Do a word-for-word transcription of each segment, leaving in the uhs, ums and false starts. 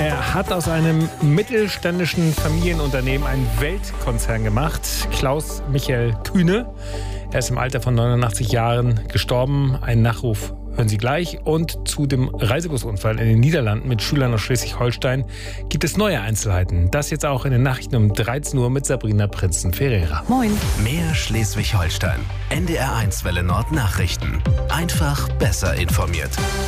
Er hat aus einem mittelständischen Familienunternehmen einen Weltkonzern gemacht. Klaus-Michael Kühne. Er ist im Alter von neunundachtzig Jahren gestorben. Ein Nachruf hören Sie gleich. Und zu dem Reisebusunfall in den Niederlanden mit Schülern aus Schleswig-Holstein gibt es neue Einzelheiten. Das jetzt auch in den Nachrichten um dreizehn Uhr mit Sabrina Prinzen-Ferreira. Moin. Mehr Schleswig-Holstein. N D R eins Welle Nord Nachrichten. Einfach besser informiert.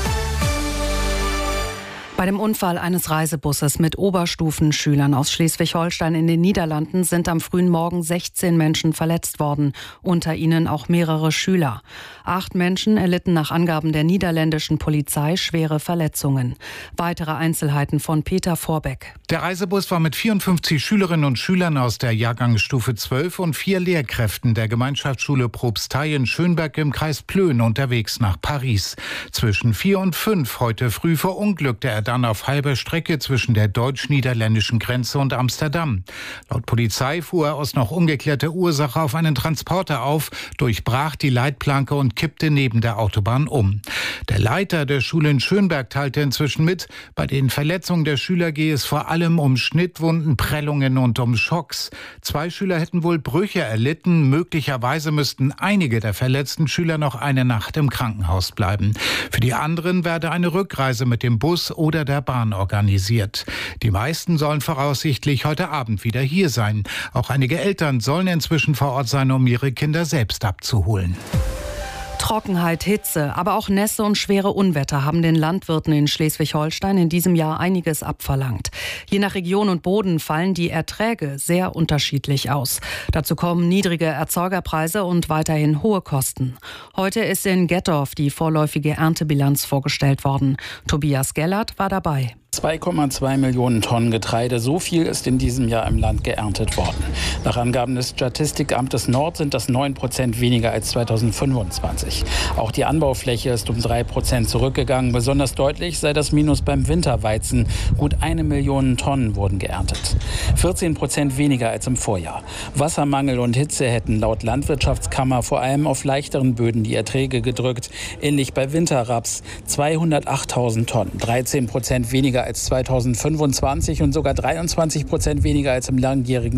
Bei dem Unfall eines Reisebusses mit Oberstufenschülern aus Schleswig-Holstein in den Niederlanden sind am frühen Morgen sechzehn Menschen verletzt worden, unter ihnen auch mehrere Schüler. Acht Menschen erlitten nach Angaben der niederländischen Polizei schwere Verletzungen. Weitere Einzelheiten von Peter Vorbeck. Der Reisebus war mit vierundfünfzig Schülerinnen und Schülern aus der Jahrgangsstufe zwölf und vier Lehrkräften der Gemeinschaftsschule Probstei in Schönberg im Kreis Plön unterwegs nach Paris. Zwischen vier und fünf heute früh verunglückte er dann auf halber Strecke zwischen der deutsch-niederländischen Grenze und Amsterdam. Laut Polizei fuhr er aus noch ungeklärter Ursache auf einen Transporter auf, durchbrach die Leitplanke und kippte neben der Autobahn um. Der Leiter der Schule in Schönberg teilte inzwischen mit, bei den Verletzungen der Schüler gehe es vor allem um Schnittwunden, Prellungen und um Schocks. Zwei Schüler hätten wohl Brüche erlitten. Möglicherweise müssten einige der verletzten Schüler noch eine Nacht im Krankenhaus bleiben. Für die anderen werde eine Rückreise mit dem Bus oder der Bahn organisiert. Die meisten sollen voraussichtlich heute Abend wieder hier sein. Auch einige Eltern sollen inzwischen vor Ort sein, um ihre Kinder selbst abzuholen. Trockenheit, Hitze, aber auch Nässe und schwere Unwetter haben den Landwirten in Schleswig-Holstein in diesem Jahr einiges abverlangt. Je nach Region und Boden fallen die Erträge sehr unterschiedlich aus. Dazu kommen niedrige Erzeugerpreise und weiterhin hohe Kosten. Heute ist in Gettorf die vorläufige Erntebilanz vorgestellt worden. Tobias Gellert war dabei. zwei Komma zwei Millionen Tonnen Getreide, so viel ist in diesem Jahr im Land geerntet worden. Nach Angaben des Statistikamtes Nord sind das neun Prozent weniger als zweitausendfünfundzwanzig. Auch die Anbaufläche ist um drei Prozent zurückgegangen. Besonders deutlich sei das Minus beim Winterweizen. Gut eine Million Tonnen wurden geerntet. vierzehn Prozent weniger als im Vorjahr. Wassermangel und Hitze hätten laut Landwirtschaftskammer vor allem auf leichteren Böden die Erträge gedrückt. Ähnlich bei Winterraps zweihundertachttausend Tonnen, dreizehn Prozent weniger als zweitausendfünfundzwanzig und sogar dreiundzwanzig Prozent weniger als im langjährigen